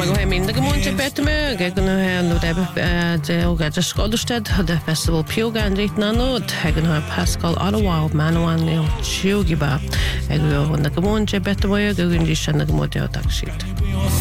Go min na gomunte betme ge gan no de o ga Scotland the festival Pioga and Rit Nano hagen ha Pascal Ottawa Manoan ne Chiogiba ego na gomunte betwe go gun di shan na gomunte tak shit